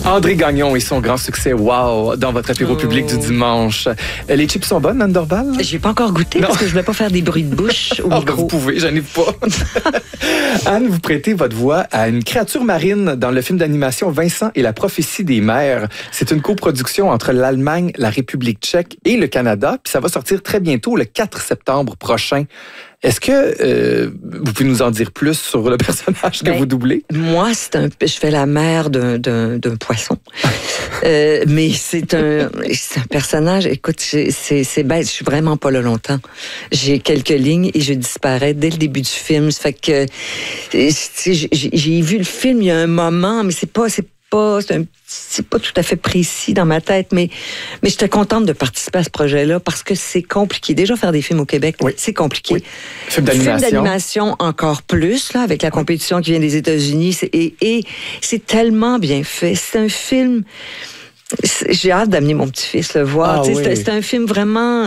André Gagnon et son grand succès, wow, dans votre apéro public du dimanche. Les chips sont bonnes, Anne Dorval? J'ai pas encore goûté parce que je voulais pas faire des bruits de bouche au micro. Vous pouvez, j'en ai pas. Anne, vous prêtez votre voix à une créature marine dans le film d'animation Vincent et la prophétie des mers. C'est une coproduction entre l'Allemagne, la République tchèque et le Canada. Puis ça va sortir très bientôt, le 4 septembre prochain. Est-ce que vous pouvez nous en dire plus sur le personnage que vous doublez? Moi, je fais la mère d'un poisson. Mais c'est un personnage, écoute, c'est bête, je suis vraiment pas là longtemps. J'ai quelques lignes et je disparais dès le début du film. Ça fait que j'ai vu le film il y a un moment, mais c'est pas tout à fait précis dans ma tête, mais j'étais contente de participer à ce projet-là parce que c'est compliqué. Déjà, faire des films au Québec, oui, c'est compliqué. Oui. Film d'animation encore plus, là, avec la compétition qui vient des États-Unis. Et c'est tellement bien fait. C'est un film... J'ai hâte d'amener mon petit-fils le voir. Oui. C'est un film vraiment...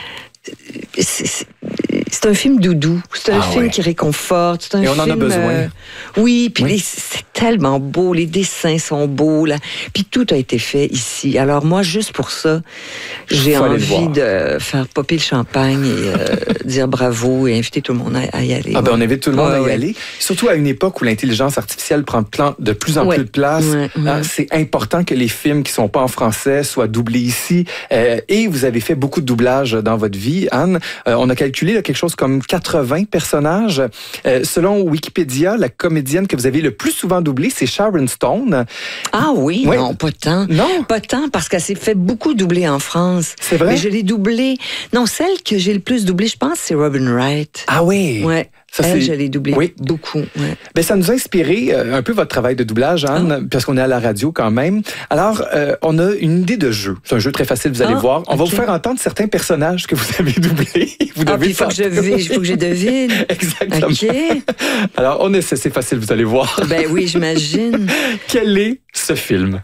C'est un film doudou. C'est un film qui réconforte. C'est un Et on film, en a besoin. Oui, puis c'est tellement beau. Les dessins sont beaux, là. Puis tout a été fait ici. Alors moi, juste pour ça, j'ai envie de faire popper le champagne et dire bravo et inviter tout le monde à y aller. On invite tout le monde à y aller. Surtout à une époque où l'intelligence artificielle prend de plus en plus de place. C'est important que les films qui sont pas en français soient doublés ici. Et vous avez fait beaucoup de doublages dans votre vie, Anne. On a calculé quelque chose comme 80 personnages. Selon Wikipédia, la comédienne que vous avez le plus souvent doublée, c'est Sharon Stone. Ah oui? Non, pas tant. Non? Pas tant, parce qu'elle s'est fait beaucoup doubler en France. C'est vrai? Mais je l'ai doublée. Non, celle que j'ai le plus doublée, je pense, c'est Robin Wright. Ah oui? Ouais. Je l'ai doublée beaucoup. Ouais. Ben, ça nous a inspiré un peu votre travail de doublage, Anne, parce qu'on est à la radio quand même. Alors, on a une idée de jeu. C'est un jeu très facile, vous allez voir. On va vous faire entendre certains personnages que vous avez doublés. Vous devez il faut que je devine. Exactement. OK. Alors, on essaie, c'est facile, vous allez voir. Ben oui, j'imagine. Quel est ce film?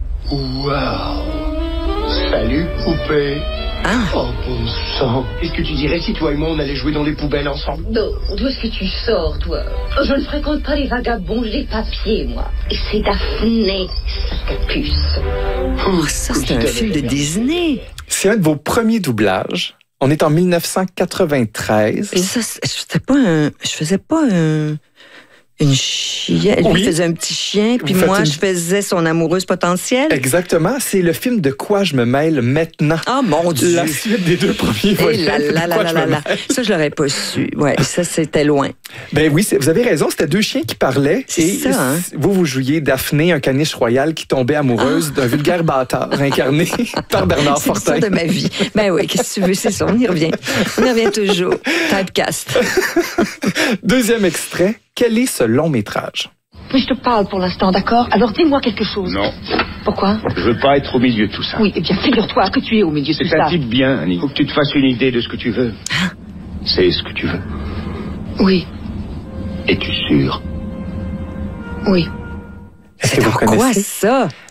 Wow! Salut, poupée! Oh, bon sang! Qu'est-ce que tu dirais si toi et moi on allait jouer dans les poubelles ensemble? Non, d'où est-ce que tu sors, toi? Je ne fréquente pas les vagabonds, j'ai les papiers, moi. Et c'est Daphné, sa puce. Oh, ça, c'est un film de Disney. C'est un de vos premiers doublages. On est en 1993. Et ça, je faisais pas une chienne. Oui. Lui faisait un petit chien, puis moi, je faisais son amoureuse potentielle. Exactement. C'est le film De quoi je me mêle maintenant. Ah, mon Dieu! La suite des deux premiers volets. Ça, je l'aurais pas su. Ouais, ça, c'était loin. Ben oui, vous avez raison. C'était deux chiens qui parlaient. C'est ça, hein? Vous jouiez Daphné, un caniche royal qui tombait amoureuse d'un vulgaire bâtard incarné par Bernard Fortin. C'est ça de ma vie. Ben oui, qu'est-ce que tu veux? C'est ça, on y revient. On y revient toujours. Typecast. Deuxième extrait. Quel est ce long métrage? Mais je te parle pour l'instant, d'accord? Alors dis-moi quelque chose. Non. Pourquoi? Je veux pas être au milieu de tout ça. Oui, eh bien, figure-toi que tu es au milieu de tout ça. C'est un type bien, Annie. Faut que tu te fasses une idée de ce que tu veux. C'est ce que tu veux. Oui. Es-tu sûr? Oui. Est-ce que vous quoi connaissez? ça?